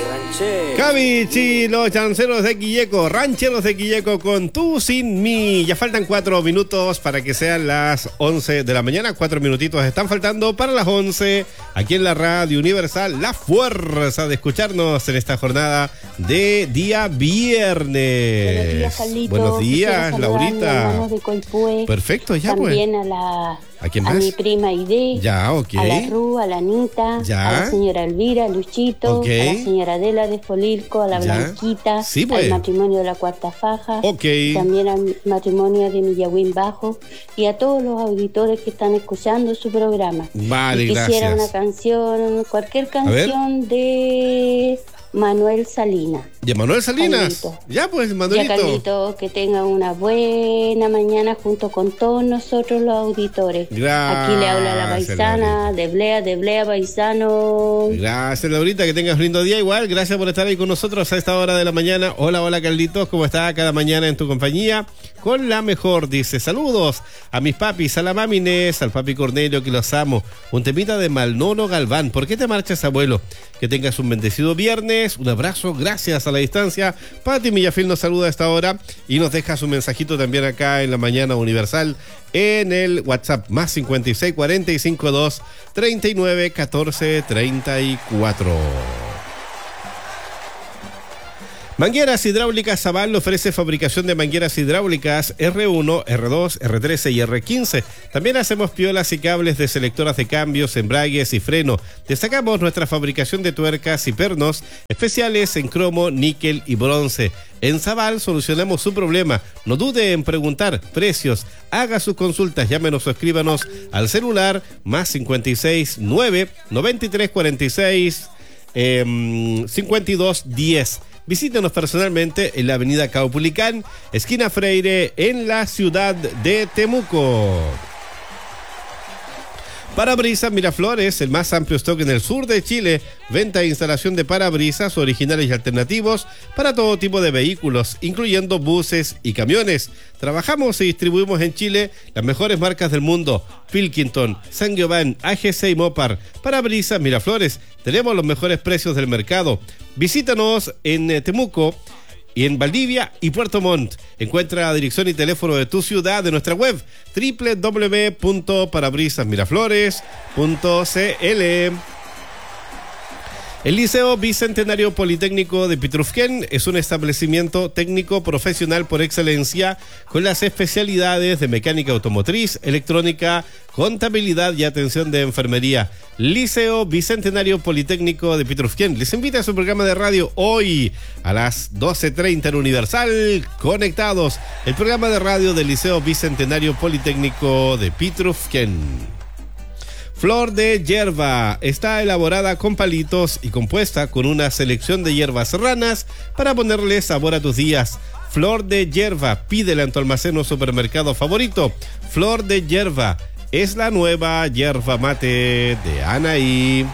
Javich y los chanceros de Quilleco, rancheros de Quilleco con Tú Sin Mí. Ya faltan 4 minutos para que sean las 11 de la mañana. 4 minutitos están faltando para las 11. Aquí en la Radio Universal, la fuerza de escucharnos en esta jornada de día viernes. Buenos días, Carlitos. Buenos días, Laurita. De Coipue. Perfecto, ya también pues. ¿A quién más? A mi prima Aide. Ya, ok. A la Ru, a la Anita. Ya. A la señora Elvira, a Luchito. Ok. A la señora Adela de Folilco, a la Ya. Blanquita. Sí, pues. Al matrimonio de la Cuarta Faja. Ok. También al matrimonio de Millahuín Bajo. Y a todos los auditores que están escuchando su programa. Vale, y quisiera gracias. una canción, cualquier canción de Manuel Salinas. ¿De Manuel Salinas? Carlito. Ya pues, Ya, Manuelito. Carlito, que tenga una buena mañana junto con todos nosotros los auditores. Gracias, Aquí le habla la paisana de Blea Paisano. Gracias, Laurita, que tengas un lindo día igual. Gracias por estar ahí con nosotros a esta hora de la mañana. Hola, Carlitos, ¿cómo está cada mañana en tu compañía? Con la mejor, dice, saludos a mis papis, a la mami Inés, al papi Cornelio, que los amo. Un temita de Malnono Galván. ¿Por qué te marchas, abuelo? Que tengas un bendecido viernes. Un abrazo, gracias a la distancia. Pati Millafil nos saluda a esta hora y nos deja su mensajito también acá en la mañana universal en el WhatsApp más 56 45 2 39 14 34. Mangueras Hidráulicas Zaval ofrece fabricación de mangueras hidráulicas R1, R2, R13 y R15. También hacemos piolas y cables de selectoras de cambios, embragues y freno. Destacamos nuestra fabricación de tuercas y pernos especiales en cromo, níquel y bronce. En Zaval solucionamos su problema. No dude en preguntar precios. Haga sus consultas, llámenos o escríbanos al celular más 56 9 93 46 52 10. Visítenos personalmente en la avenida Caupolicán, esquina Freire, en la ciudad de Temuco. Parabrisas Miraflores, el más amplio stock en el sur de Chile. Venta e instalación de parabrisas originales y alternativos para todo tipo de vehículos, incluyendo buses y camiones. Trabajamos y distribuimos en Chile las mejores marcas del mundo: Pilkington, Saint-Gobain, AGC y Mopar. Parabrisas Miraflores, tenemos los mejores precios del mercado. Visítanos en Temuco y en Valdivia y Puerto Montt. Encuentra la dirección y teléfono de tu ciudad de nuestra web www.parabrisasmiraflores.cl. El Liceo Bicentenario Politécnico de Pitrufquén es un establecimiento técnico profesional por excelencia con las especialidades de mecánica automotriz, electrónica, contabilidad y atención de enfermería. Liceo Bicentenario Politécnico de Pitrufquén les invita a su programa de radio hoy a las 12:30 en Universal Conectados, el programa de radio del Liceo Bicentenario Politécnico de Pitrufquén. Flor de hierba está elaborada con palitos y compuesta con una selección de hierbas serranas para ponerle sabor a tus días. Flor de hierba, pídela en tu almacén o supermercado favorito. Flor de hierba es la nueva hierba mate de Anaí.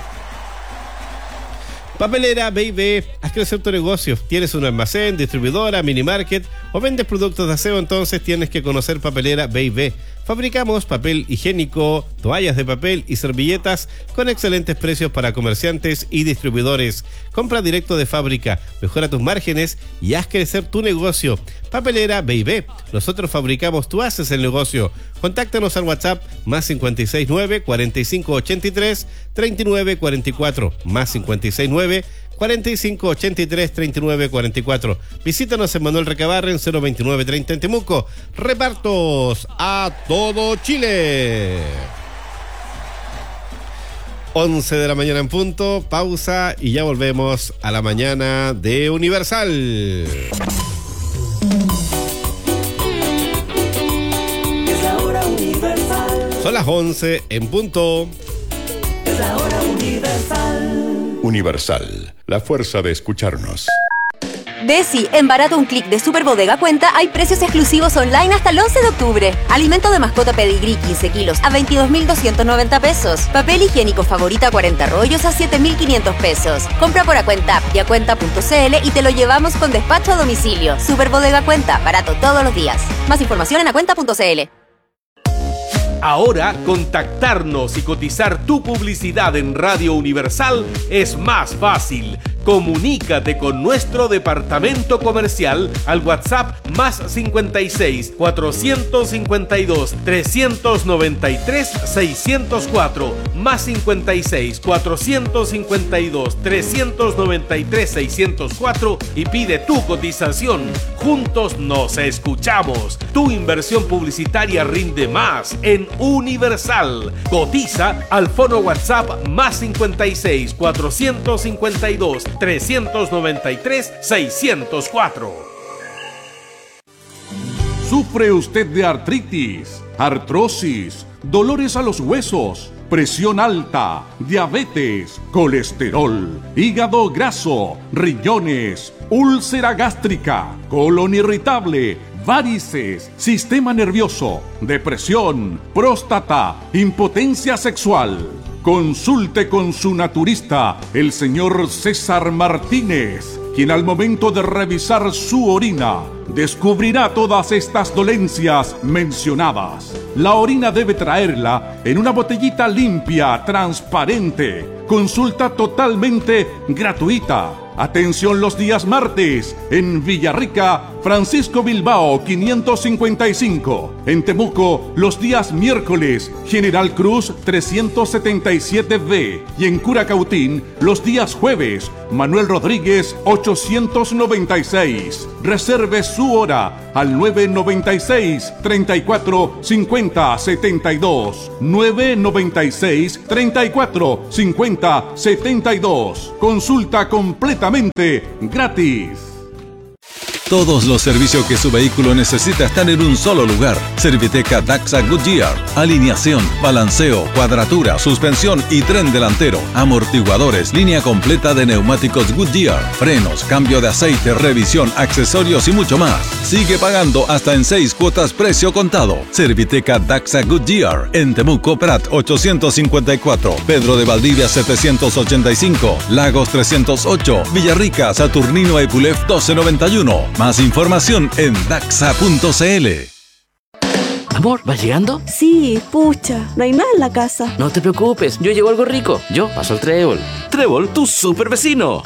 Papelera B&B, haz crecer tu negocio. ¿Tienes un almacén, distribuidora, mini market o vendes productos de aseo? Entonces tienes que conocer Papelera B&B. Fabricamos papel higiénico, toallas de papel y servilletas con excelentes precios para comerciantes y distribuidores. Compra directo de fábrica, mejora tus márgenes y haz crecer tu negocio. Papelera B&B, nosotros fabricamos, tú haces el negocio. Contáctanos al WhatsApp más 569 4583 3944 más 569 4583 3944. Visítanos en Manuel Recabarren 02930 en Temuco. Repartos a todo Chile. 11 de la mañana en punto, pausa y ya volvemos a la mañana de Universal. Es la hora Universal. Son las 11 en punto. Es la hora Universal. Universal, la fuerza de escucharnos. Desi, en barato un clic de Superbodega Cuenta hay precios exclusivos online hasta el 11 de octubre. Alimento de mascota Pedigrí 15 kilos a 22.290 pesos. Papel higiénico Favorita 40 rollos a 7.500 pesos. Compra por Acuenta y acuenta.cl y te lo llevamos con despacho a domicilio. Superbodega Cuenta, barato todos los días. Más información en acuenta.cl. Ahora, contactarnos y cotizar tu publicidad en Radio Universal es más fácil. Comunícate con nuestro departamento comercial al WhatsApp más 56 452 393 604 más 56 452 393 604 y pide tu cotización. Juntos nos escuchamos. Tu inversión publicitaria rinde más en Universal. Cotiza al fono WhatsApp más 56 452 393 604. ¿Sufre usted de artritis, artrosis, dolores a los huesos, presión alta, diabetes, colesterol, hígado graso, riñones, úlcera gástrica, colon irritable, varices, sistema nervioso, depresión, próstata, impotencia sexual? Consulte con su naturista, el señor César Martínez, quien al momento de revisar su orina descubrirá todas estas dolencias mencionadas. La orina debe traerla en una botellita limpia, transparente. Consulta totalmente gratuita. Atención los días martes en Villarrica, Francisco Bilbao 555. En Temuco los días miércoles, General Cruz 377B. Y en Curacautín los días jueves, Manuel Rodríguez 896. Reserve su hora al 996 34 50 72. 996 34 50 72. Consulta completamente gratis. Todos los servicios que su vehículo necesita están en un solo lugar. Serviteca Daxa Goodyear. Alineación, balanceo, cuadratura, suspensión y tren delantero. Amortiguadores, línea completa de neumáticos Goodyear. Frenos, cambio de aceite, revisión, accesorios y mucho más. Sigue pagando hasta en 6 cuotas precio contado. Serviteca Daxa Goodyear. En Temuco, Prat 854. Pedro de Valdivia 785. Lagos 308. Villarrica, Saturnino Epulef 1291. Más información en daxa.cl. Amor, ¿vas llegando? Sí, pucha, no hay nada en la casa. No te preocupes, yo llevo algo rico. Yo paso al Trébol. Trébol, tu super vecino.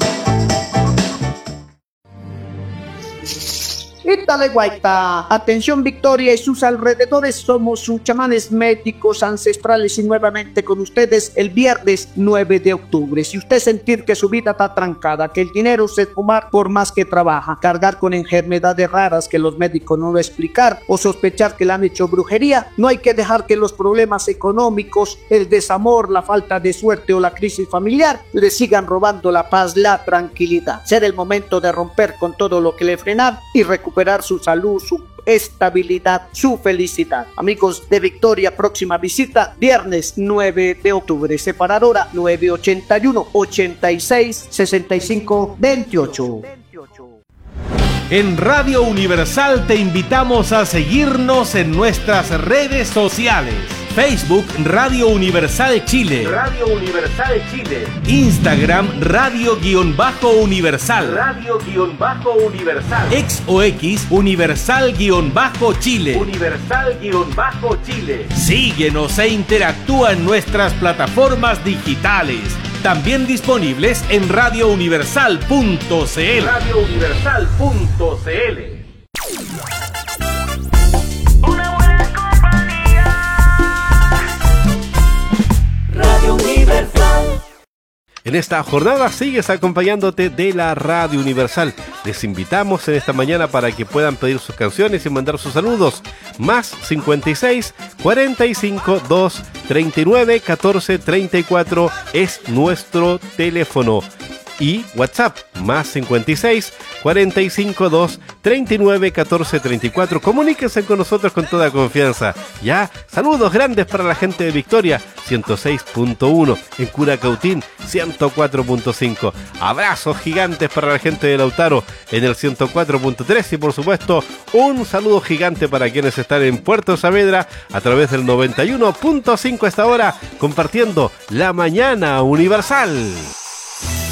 Dale guaita. Atención Victoria y sus alrededores, somos sus chamanes médicos ancestrales y nuevamente con ustedes el viernes 9 de octubre. Si usted sentir que su vida está trancada, que el dinero se fumar por más que trabaja, cargar con enfermedades raras que los médicos no lo explicar o sospechar que le han hecho brujería, no hay que dejar que los problemas económicos, el desamor, la falta de suerte o la crisis familiar le sigan robando la paz, la tranquilidad. Será el momento de romper con todo lo que le frenar y recuperar su salud, su estabilidad, su felicidad. Amigos de Victoria, próxima visita viernes 9 de octubre. Separar hora 981 86 65 28. En Radio Universal te invitamos a seguirnos en nuestras redes sociales. Facebook Radio Universal Chile. Radio Universal Chile. Instagram Radio-Universal. Radio-Universal. X o X Universal-Chile. Universal-Chile. Síguenos e interactúa en nuestras plataformas digitales. También disponibles en radiouniversal.cl. radiouniversal.cl. Radio Universal. En esta jornada sigues acompañándote de la Radio Universal. Les invitamos en esta mañana para que puedan pedir sus canciones y mandar sus saludos. Más 56 45 2 39 14 34 es nuestro teléfono. Y WhatsApp, más 56 45 2 39 14 34. Comuníquense con nosotros con toda confianza. Ya, saludos grandes para la gente de Victoria, 106.1, en Curacautín, 104.5. Abrazos gigantes para la gente de Lautaro, en el 104.3. Y por supuesto, un saludo gigante para quienes están en Puerto Saavedra, a través del 91.5 a esta hora, compartiendo la mañana universal.